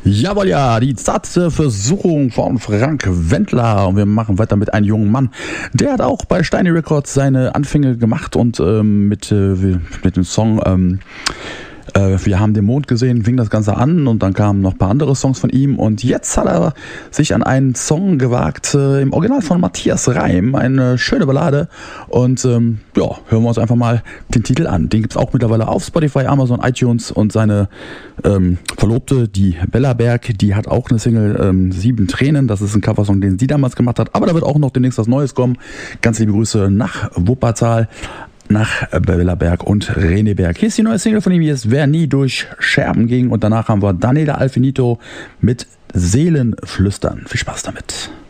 Jawohl, ja, die zarte Versuchung von Frank Wendler. Und wir machen weiter mit einem jungen Mann. Der hat auch bei Steiny Records seine Anfänge gemacht und mit dem Song Wir haben den Mond gesehen, fing das Ganze an und dann kamen noch ein paar andere Songs von ihm und jetzt hat er sich an einen Song gewagt, im Original von Matthias Reim, eine schöne Ballade und hören wir uns einfach mal den Titel an. Den gibt's auch mittlerweile auf Spotify, Amazon, iTunes und seine Verlobte, die Bella Berg, die hat auch eine Single, 7 Tränen, das ist ein Coversong, den sie damals gemacht hat, aber da wird auch noch demnächst was Neues kommen. Ganz liebe Grüße nach Wuppertal. Nach Bella Berg und René Berg. Hier ist die neue Single von ihm, hier ist Wer nie durch Scherben ging und danach haben wir Daniela Alfinito mit Seelenflüstern. Viel Spaß damit.